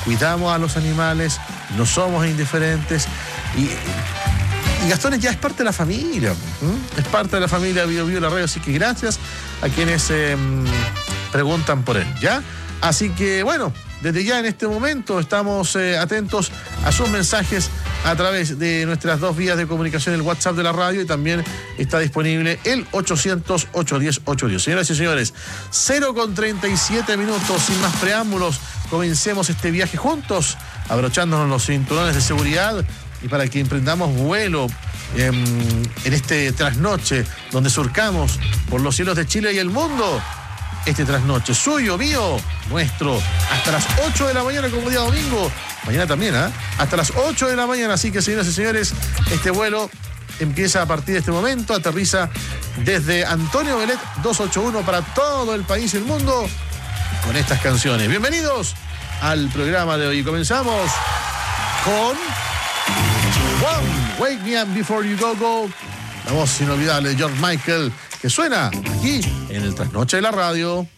cuidamos a los animales, no somos indiferentes y Gastón ya es parte de la familia, es parte de la familia Bio Bio La Radio, así que gracias a quienes preguntan por él, ¿ya? Así que bueno, desde ya en este momento estamos atentos a sus mensajes a través de nuestras dos vías de comunicación, el WhatsApp de la radio, y también está disponible el 800-810-810. Señoras y señores, 0:37 minutos, sin más preámbulos, comencemos este viaje juntos, abrochándonos los cinturones de seguridad y para que emprendamos vuelo en este trasnoche donde surcamos por los cielos de Chile y el mundo. Este trasnoche suyo, mío, nuestro, hasta las 8 de la mañana como día domingo. Mañana también, hasta las 8 de la mañana. Así que, señoras y señores, este vuelo empieza a partir de este momento. Aterriza desde Antonio Belet 281 para todo el país y el mundo con estas canciones. Bienvenidos al programa de hoy. Comenzamos con One, Wake Me Up Before You Go Go. La voz inolvidable de George Michael, que suena aquí en el Trasnoche de la Radio.